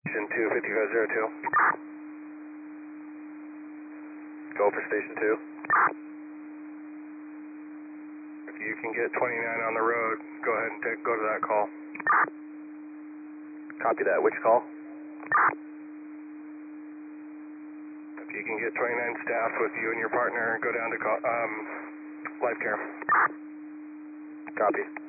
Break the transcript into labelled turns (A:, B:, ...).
A: Station 2, 5502. Go for Station 2. If you can get 29 on the road, go ahead and go to that call. Copy that. Which call? If you can get 29 staff with you and your partner, go down to life care. Copy.